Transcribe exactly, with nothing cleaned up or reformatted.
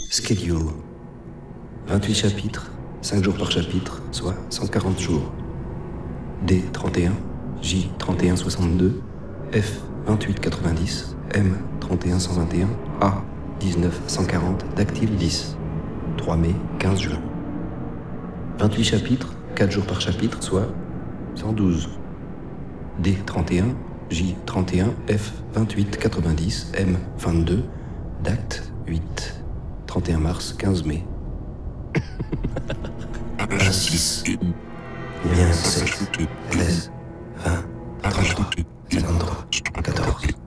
Schedule. vingt-huit chapitres, cinq jours par chapitre, soit cent quarante jours. D trente et un, J trente et un soixante-deux, F vingt-huit quatre-vingt-dix, M trente et un cent vingt et un, A dix-neuf cent quarante, dactyle dix. trois mai, quinze juin. vingt-huit chapitres, quatre jours par chapitre, soit cent douze. D trente et un, J trente et un, F vingt-huit quatre-vingt-dix, M vingt-deux, dact huit. trente et un mars, quinze mai. un six. Ou bien sept, treize, vingt, trente-trois, cinquante-trois, quatorze.